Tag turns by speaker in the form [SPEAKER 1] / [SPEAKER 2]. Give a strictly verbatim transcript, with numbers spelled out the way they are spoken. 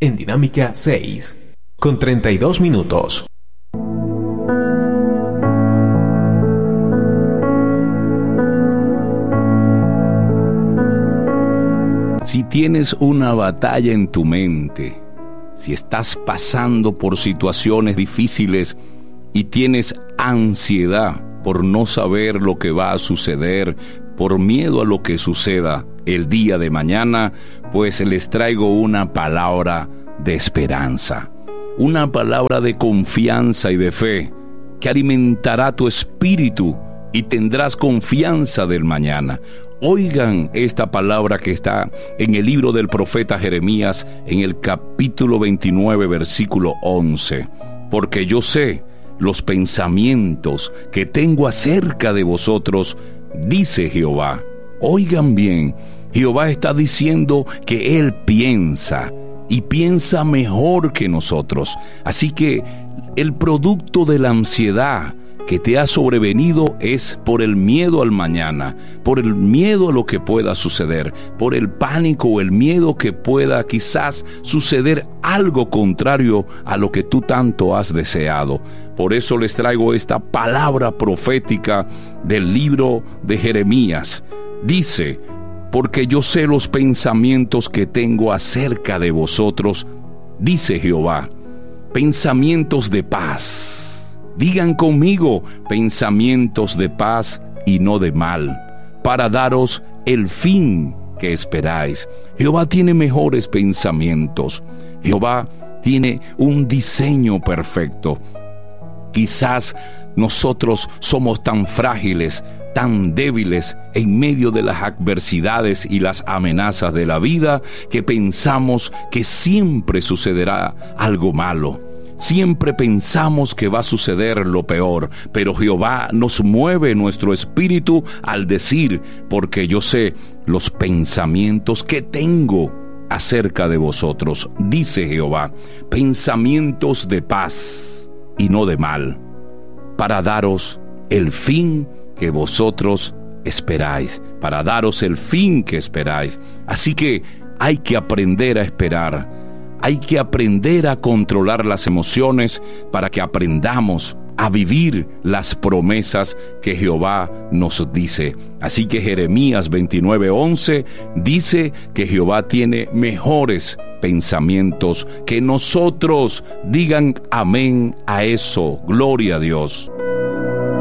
[SPEAKER 1] en Dinámica seis, con treinta y dos minutos.
[SPEAKER 2] Si tienes una batalla en tu mente, si estás pasando por situaciones difíciles y tienes ansiedad por no saber lo que va a suceder, por miedo a lo que suceda el día de mañana, pues les traigo una palabra de esperanza, una palabra de confianza y de fe que alimentará tu espíritu y tendrás confianza del mañana. Oigan esta palabra que está en el libro del profeta Jeremías, en el capítulo veintinueve, versículo once. Porque yo sé los pensamientos que tengo acerca de vosotros, dice Jehová. Oigan bien, Jehová está diciendo que Él piensa, y piensa mejor que nosotros. Así que el producto de la ansiedad que te ha sobrevenido es por el miedo al mañana, por el miedo a lo que pueda suceder, por el pánico o el miedo que pueda quizás suceder algo contrario a lo que tú tanto has deseado. Por eso les traigo esta palabra profética del libro de Jeremías. Dice: porque yo sé los pensamientos que tengo acerca de vosotros, dice Jehová, pensamientos de paz. Digan conmigo, pensamientos de paz y no de mal, para daros el fin que esperáis. Jehová tiene mejores pensamientos. Jehová tiene un diseño perfecto. Quizás nosotros somos tan frágiles, tan débiles en medio de las adversidades y las amenazas de la vida, que pensamos que siempre sucederá algo malo. Siempre pensamos que va a suceder lo peor, pero Jehová nos mueve nuestro espíritu al decir: porque yo sé los pensamientos que tengo acerca de vosotros, dice Jehová, pensamientos de paz y no de mal, para daros el fin que vosotros esperáis, para daros el fin que esperáis. Así que hay que aprender a esperar. Hay que aprender a controlar las emociones para que aprendamos a vivir las promesas que Jehová nos dice. Así que Jeremías veintinueve once dice que Jehová tiene mejores pensamientos que nosotros. Digan amén a eso. Gloria a Dios.